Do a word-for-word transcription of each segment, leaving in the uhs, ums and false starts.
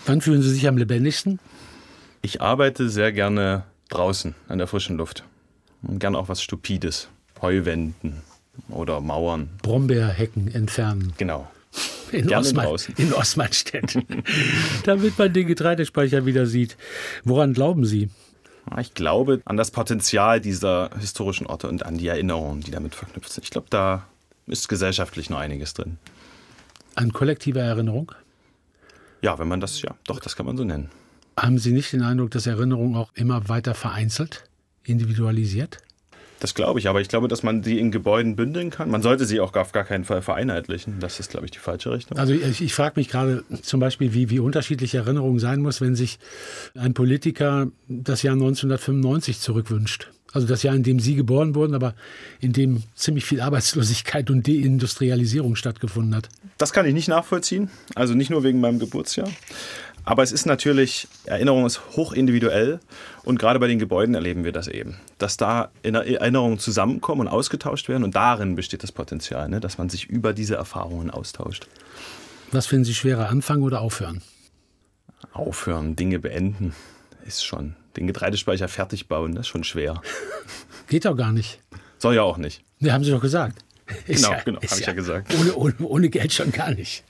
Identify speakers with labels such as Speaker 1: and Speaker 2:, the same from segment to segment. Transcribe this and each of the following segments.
Speaker 1: Wann fühlen Sie sich am lebendigsten?
Speaker 2: Ich arbeite sehr gerne draußen an der frischen Luft. Und gerne auch was Stupides. Heuwänden oder Mauern.
Speaker 1: Brombeerhecken entfernen.
Speaker 2: Genau.
Speaker 1: In, Osman, in Osmanstedt. Damit man den Getreidespeicher wieder sieht. Woran glauben Sie?
Speaker 2: Ich glaube an das Potenzial dieser historischen Orte und an die Erinnerungen, die damit verknüpft sind. Ich glaube, da ist gesellschaftlich noch einiges drin.
Speaker 1: An kollektiver Erinnerung?
Speaker 2: Ja, wenn man das, ja, doch, das kann man so nennen.
Speaker 1: Haben Sie nicht den Eindruck, dass Erinnerung auch immer weiter vereinzelt, individualisiert?
Speaker 2: Das glaube ich, aber ich glaube, dass man sie in Gebäuden bündeln kann. Man sollte sie auch auf gar keinen Fall vereinheitlichen. Das ist, glaube ich, die falsche Richtung.
Speaker 1: Also ich, ich frage mich gerade zum Beispiel, wie, wie unterschiedlich Erinnerung sein muss, wenn sich ein Politiker das Jahr neunzehnhundertfünfundneunzig zurückwünscht. Also das Jahr, in dem Sie geboren wurden, aber in dem ziemlich viel Arbeitslosigkeit und Deindustrialisierung stattgefunden hat.
Speaker 2: Das kann ich nicht nachvollziehen. Also nicht nur wegen meinem Geburtsjahr. Aber es ist natürlich, Erinnerung ist hochindividuell und gerade bei den Gebäuden erleben wir das eben, dass da Erinnerungen zusammenkommen und ausgetauscht werden und darin besteht das Potenzial, ne, dass man sich über diese Erfahrungen austauscht.
Speaker 1: Was finden Sie schwerer, anfangen oder aufhören?
Speaker 2: Aufhören, Dinge beenden ist schon, den Getreidespeicher fertig bauen, das ist schon schwer.
Speaker 1: Geht doch gar nicht.
Speaker 2: Soll ja auch nicht.
Speaker 1: Ne, haben Sie doch gesagt.
Speaker 2: Ist genau,
Speaker 1: ja,
Speaker 2: genau, habe ich ja gesagt.
Speaker 1: Ohne, ohne, ohne Geld schon gar nicht.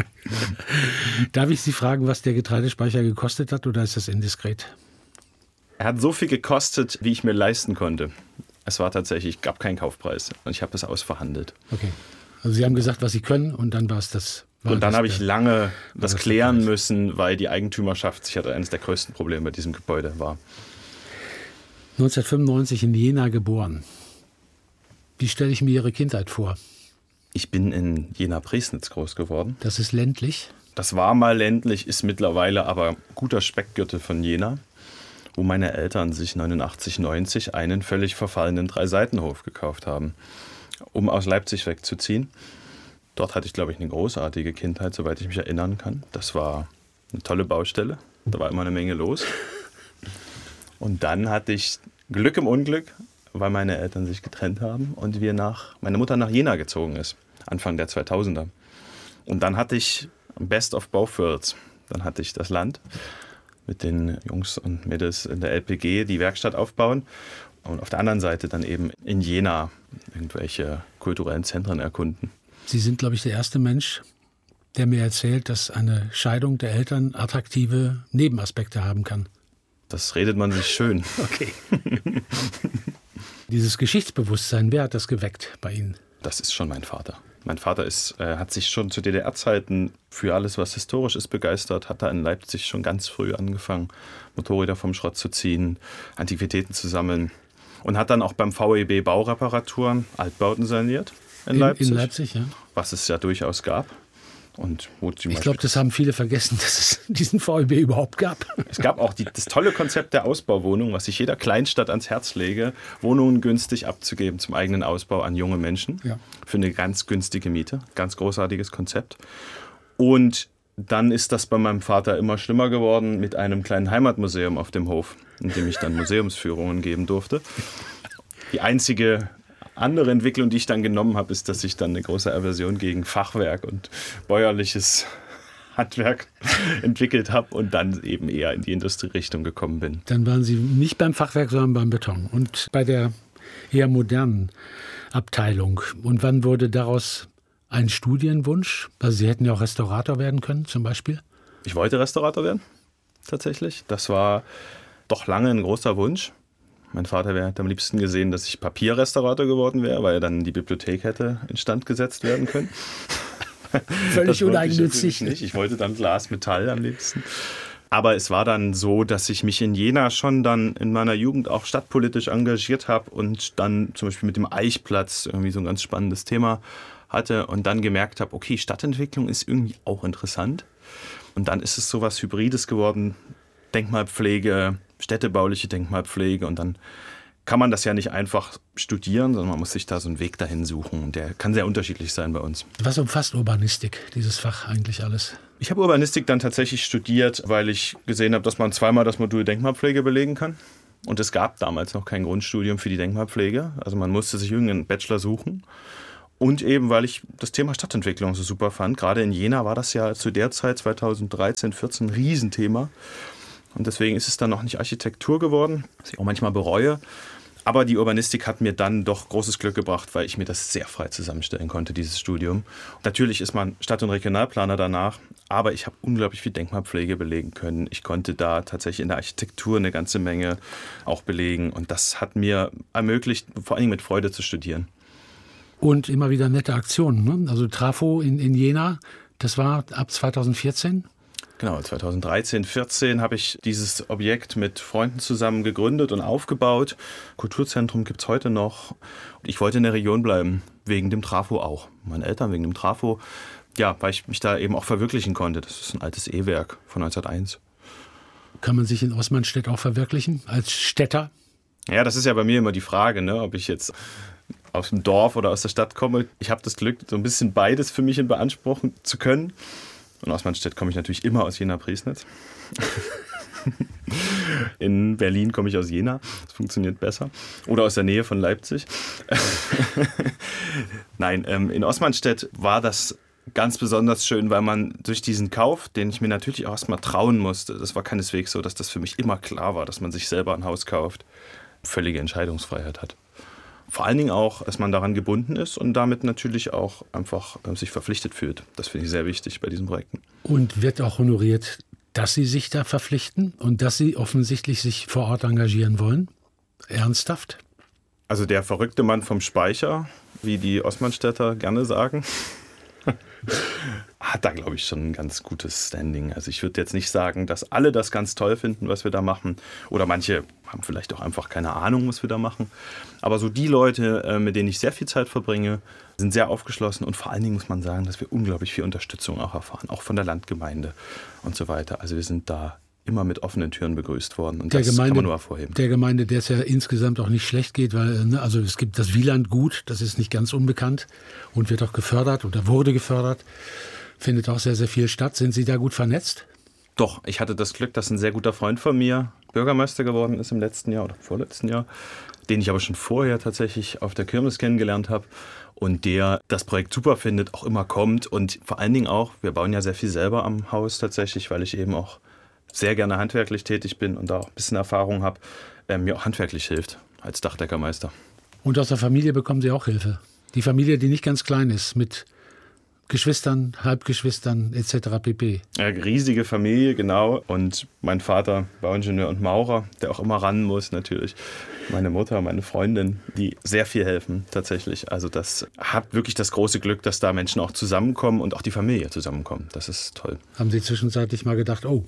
Speaker 1: Darf ich Sie fragen, was der Getreidespeicher gekostet hat, oder ist das indiskret?
Speaker 2: Er hat so viel gekostet, wie ich mir leisten konnte. Es war tatsächlich, gab keinen Kaufpreis und ich habe das ausverhandelt.
Speaker 1: Okay, also Sie haben gesagt, was Sie können und dann war es das. War
Speaker 2: und dann
Speaker 1: das
Speaker 2: habe ich
Speaker 1: der,
Speaker 2: lange das, das klären
Speaker 1: das
Speaker 2: müssen, weil die Eigentümerschaft sicher eines der größten Probleme bei diesem Gebäude war.
Speaker 1: neunzehnhundertfünfundneunzig in Jena geboren. Wie stelle ich mir Ihre Kindheit vor?
Speaker 2: Ich bin in Jena-Priesnitz groß geworden.
Speaker 1: Das ist ländlich?
Speaker 2: Das war mal ländlich, ist mittlerweile aber guter Speckgürtel von Jena, wo meine Eltern sich neunundachtzig, neunzig einen völlig verfallenen Dreiseitenhof gekauft haben, um aus Leipzig wegzuziehen. Dort hatte ich, glaube ich, eine großartige Kindheit, soweit ich mich erinnern kann. Das war eine tolle Baustelle, da war immer eine Menge los. Und dann hatte ich Glück im Unglück, weil meine Eltern sich getrennt haben und wir nach, meine Mutter nach Jena gezogen ist, Anfang der zweitausender. Und dann hatte ich Best of both worlds. Dann hatte ich das Land mit den Jungs und Mädels in der L P G, die Werkstatt aufbauen und auf der anderen Seite dann eben in Jena irgendwelche kulturellen Zentren erkunden.
Speaker 1: Sie sind, glaube ich, der erste Mensch, der mir erzählt, dass eine Scheidung der Eltern attraktive Nebenaspekte haben kann.
Speaker 2: Das redet man sich schön.
Speaker 1: Okay. Dieses Geschichtsbewusstsein, wer hat das geweckt bei Ihnen?
Speaker 2: Das ist schon mein Vater. Mein Vater ist, äh, hat sich schon zu D D R-Zeiten für alles, was historisch ist, begeistert. Hat da in Leipzig schon ganz früh angefangen, Motorräder vom Schrott zu ziehen, Antiquitäten zu sammeln. Und hat dann auch beim V E B Baureparaturen Altbauten saniert in, in Leipzig.
Speaker 1: In Leipzig, ja.
Speaker 2: Was es ja durchaus gab. Und wo
Speaker 1: ich glaube, das haben viele vergessen, dass es diesen V E B überhaupt gab.
Speaker 2: Es gab auch die, das tolle Konzept der Ausbauwohnung, was ich jeder Kleinstadt ans Herz lege, Wohnungen günstig abzugeben zum eigenen Ausbau an junge Menschen. Ja. Für eine ganz günstige Miete. Ganz großartiges Konzept. Und dann ist das bei meinem Vater immer schlimmer geworden mit einem kleinen Heimatmuseum auf dem Hof, in dem ich dann Museumsführungen geben durfte. Die einzige andere Entwicklung, die ich dann genommen habe, ist, dass ich dann eine große Aversion gegen Fachwerk und bäuerliches Handwerk entwickelt habe und dann eben eher in die Industrierichtung gekommen bin.
Speaker 1: Dann waren Sie nicht beim Fachwerk, sondern beim Beton und bei der eher modernen Abteilung. Und wann wurde daraus ein Studienwunsch? Also Sie hätten ja auch Restaurator werden können zum Beispiel.
Speaker 2: Ich wollte Restaurator werden, tatsächlich. Das war doch lange ein großer Wunsch. Mein Vater hätte am liebsten gesehen, dass ich Papierrestaurator geworden wäre, weil dann die Bibliothek hätte instand gesetzt werden können.
Speaker 1: Völlig uneigennützig.
Speaker 2: Ich, nicht. Ich wollte dann Glas, Metall am liebsten. Aber es war dann so, dass ich mich in Jena schon dann in meiner Jugend auch stadtpolitisch engagiert habe und dann zum Beispiel mit dem Eichplatz irgendwie so ein ganz spannendes Thema hatte und dann gemerkt habe, okay, Stadtentwicklung ist irgendwie auch interessant. Und dann ist es so was Hybrides geworden, Denkmalpflege, städtebauliche Denkmalpflege und dann kann man das ja nicht einfach studieren, sondern man muss sich da so einen Weg dahin suchen und der kann sehr unterschiedlich sein bei uns.
Speaker 1: Was umfasst Urbanistik, dieses Fach eigentlich alles?
Speaker 2: Ich habe Urbanistik dann tatsächlich studiert, weil ich gesehen habe, dass man zweimal das Modul Denkmalpflege belegen kann und es gab damals noch kein Grundstudium für die Denkmalpflege, also man musste sich irgendeinen Bachelor suchen Und eben, weil ich das Thema Stadtentwicklung so super fand. Gerade in Jena war das ja zu der Zeit, zweitausenddreizehn, vierzehn, ein Riesenthema. Und deswegen ist es dann noch nicht Architektur geworden, was ich auch manchmal bereue. Aber die Urbanistik hat mir dann doch großes Glück gebracht, weil ich mir das sehr frei zusammenstellen konnte, dieses Studium. Natürlich ist man Stadt- und Regionalplaner danach, aber ich habe unglaublich viel Denkmalpflege belegen können. Ich konnte da tatsächlich in der Architektur eine ganze Menge auch belegen. Und das hat mir ermöglicht, vor allem mit Freude zu studieren.
Speaker 1: Und immer wieder nette Aktionen, ne? Also Trafo in, in Jena, das war ab zweitausendvierzehn?
Speaker 2: Genau, zweitausenddreizehn, vierzehn habe ich dieses Objekt mit Freunden zusammen gegründet und aufgebaut. Kulturzentrum gibt es heute noch. Ich wollte in der Region bleiben, wegen dem Trafo auch. Meine Eltern wegen dem Trafo, ja, weil ich mich da eben auch verwirklichen konnte. Das ist ein altes E-Werk von neunzehnhunderteins.
Speaker 1: Kann man sich in Osmanstedt auch verwirklichen als Städter?
Speaker 2: Ja, das ist ja bei mir immer die Frage, ne, ob ich jetzt aus dem Dorf oder aus der Stadt komme. Ich habe das Glück, so ein bisschen beides für mich in beanspruchen zu können. Und aus Osmanstedt komme ich natürlich immer aus Jena-Priesnitz. In Berlin komme ich aus Jena. Das funktioniert besser. Oder aus der Nähe von Leipzig. Nein, ähm, in Osmanstedt war das ganz besonders schön, weil man durch diesen Kauf, den ich mir natürlich auch erstmal trauen musste, das war keineswegs so, dass das für mich immer klar war, dass man sich selber ein Haus kauft, völlige Entscheidungsfreiheit hat. Vor allen Dingen auch, dass man daran gebunden ist und damit natürlich auch einfach äh, sich verpflichtet fühlt. Das finde ich sehr wichtig bei diesen Projekten.
Speaker 1: Und wird auch honoriert, dass Sie sich da verpflichten und dass Sie offensichtlich sich vor Ort engagieren wollen? Ernsthaft?
Speaker 2: Also der verrückte Mann vom Speicher, wie die Osmanstädter gerne sagen, hat da, glaube ich, schon ein ganz gutes Standing. Also ich würde jetzt nicht sagen, dass alle das ganz toll finden, was wir da machen. Oder manche haben vielleicht auch einfach keine Ahnung, was wir da machen. Aber so die Leute, mit denen ich sehr viel Zeit verbringe, sind sehr aufgeschlossen. Und vor allen Dingen muss man sagen, dass wir unglaublich viel Unterstützung auch erfahren. Auch von der Landgemeinde und so weiter. Also wir sind da immer mit offenen Türen begrüßt worden. Und
Speaker 1: der
Speaker 2: das
Speaker 1: Gemeinde,
Speaker 2: kann man nur hervorheben.
Speaker 1: Der Gemeinde, der es ja insgesamt auch nicht schlecht geht, weil ne, also es gibt das Wielandgut, das ist nicht ganz unbekannt und wird auch gefördert oder wurde gefördert. Findet auch sehr, sehr viel statt. Sind Sie da gut vernetzt?
Speaker 2: Doch, ich hatte das Glück, dass ein sehr guter Freund von mir Bürgermeister geworden ist im letzten Jahr oder vorletzten Jahr, den ich aber schon vorher tatsächlich auf der Kirmes kennengelernt habe und der das Projekt super findet, auch immer kommt und vor allen Dingen auch, wir bauen ja sehr viel selber am Haus tatsächlich, weil ich eben auch sehr gerne handwerklich tätig bin und da auch ein bisschen Erfahrung habe, äh, mir auch handwerklich hilft als Dachdeckermeister.
Speaker 1: Und aus der Familie bekommen Sie auch Hilfe? Die Familie, die nicht ganz klein ist, mit Geschwistern, Halbgeschwistern et cetera pp.
Speaker 2: Ja, riesige Familie, genau. Und mein Vater, Bauingenieur und Maurer, der auch immer ran muss natürlich. Meine Mutter, meine Freundin, die sehr viel helfen tatsächlich. Also das hat wirklich das große Glück, dass da Menschen auch zusammenkommen und auch die Familie zusammenkommt. Das ist toll.
Speaker 1: Haben Sie zwischenzeitlich mal gedacht, oh,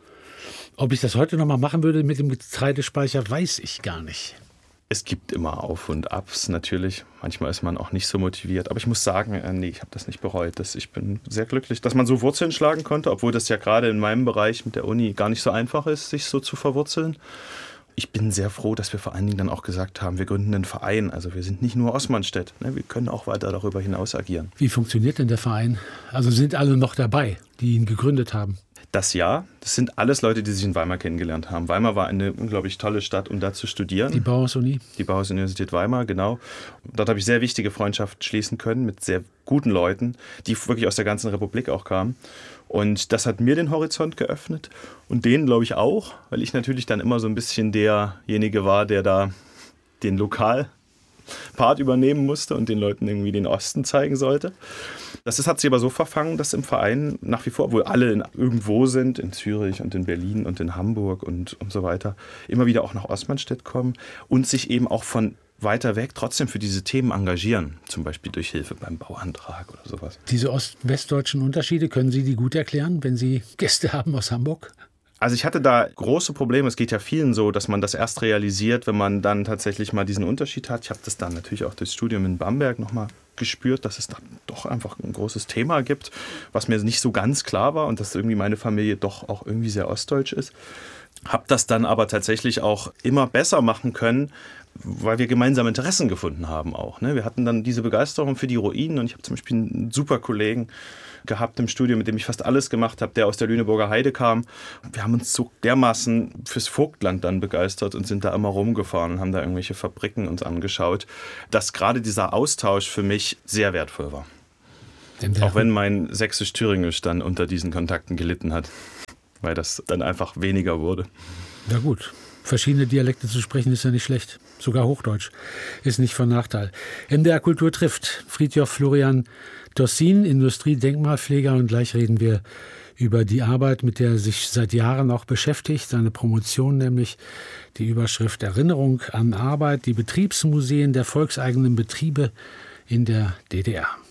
Speaker 1: ob ich das heute noch mal machen würde mit dem Getreidespeicher, weiß ich gar nicht.
Speaker 2: Es gibt immer Auf und Abs natürlich. Manchmal ist man auch nicht so motiviert. Aber ich muss sagen, äh, nee, ich habe das nicht bereut. Das, ich bin sehr glücklich, dass man so Wurzeln schlagen konnte, obwohl das ja gerade in meinem Bereich mit der Uni gar nicht so einfach ist, sich so zu verwurzeln. Ich bin sehr froh, dass wir vor allen Dingen dann auch gesagt haben, wir gründen einen Verein. Also wir sind nicht nur Osmanstedt, ne? Wir können auch weiter darüber hinaus agieren.
Speaker 1: Wie funktioniert denn der Verein? Also sind alle noch dabei, die ihn gegründet haben?
Speaker 2: Das Jahr, das sind alles Leute, die sich in Weimar kennengelernt haben. Weimar war eine unglaublich tolle Stadt, um da zu studieren.
Speaker 1: Die Bauhaus-Uni?
Speaker 2: Die Bauhaus-Universität Weimar, genau. Dort habe ich sehr wichtige Freundschaften schließen können mit sehr guten Leuten, die wirklich aus der ganzen Republik auch kamen. Und das hat mir den Horizont geöffnet und denen, glaube ich, auch, weil ich natürlich dann immer so ein bisschen derjenige war, der da den Lokalpart übernehmen musste und den Leuten irgendwie den Osten zeigen sollte. Das hat sich aber so verfangen, dass im Verein nach wie vor, obwohl alle in, irgendwo sind, in Zürich und in Berlin und in Hamburg und, und so weiter, immer wieder auch nach Osmanstedt kommen und sich eben auch von weiter weg trotzdem für diese Themen engagieren, zum Beispiel durch Hilfe beim Bauantrag oder sowas.
Speaker 1: Diese ost-westdeutschen Unterschiede, können Sie die gut erklären, wenn Sie Gäste haben aus Hamburg?
Speaker 2: Also ich hatte da große Probleme. Es geht ja vielen so, dass man das erst realisiert, wenn man dann tatsächlich mal diesen Unterschied hat. Ich habe das dann natürlich auch durchs Studium in Bamberg nochmal gespürt, dass es da doch einfach ein großes Thema gibt, was mir nicht so ganz klar war und dass irgendwie meine Familie doch auch irgendwie sehr ostdeutsch ist. Habe das dann aber tatsächlich auch immer besser machen können, weil wir gemeinsame Interessen gefunden haben auch. Ne? Wir hatten dann diese Begeisterung für die Ruinen und ich habe zum Beispiel einen super Kollegen gehabt im Studio, mit dem ich fast alles gemacht habe, der aus der Lüneburger Heide kam. Wir haben uns so dermaßen fürs Vogtland dann begeistert und sind da immer rumgefahren und haben da irgendwelche Fabriken uns angeschaut, dass gerade dieser Austausch für mich sehr wertvoll war. Auch wenn mein Sächsisch-Thüringisch dann unter diesen Kontakten gelitten hat, weil das dann einfach weniger wurde.
Speaker 1: Ja gut, verschiedene Dialekte zu sprechen ist ja nicht schlecht. Sogar Hochdeutsch ist nicht von Nachteil. M D R Kultur trifft Fridtjof Florian Tossin, Industriedenkmalpfleger, und gleich reden wir über die Arbeit, mit der er sich seit Jahren auch beschäftigt, seine Promotion, nämlich die Überschrift Erinnerung an Arbeit, die Betriebsmuseen der volkseigenen Betriebe in der D D R.